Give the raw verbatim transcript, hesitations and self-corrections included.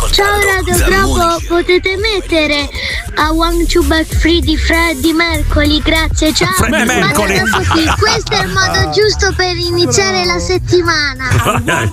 Ciao Radio Globo, potete mettere a One Two Back Free di Freddie Mercury, grazie, ciao. Freddie Mercury. Questo è il modo giusto per iniziare la settimana.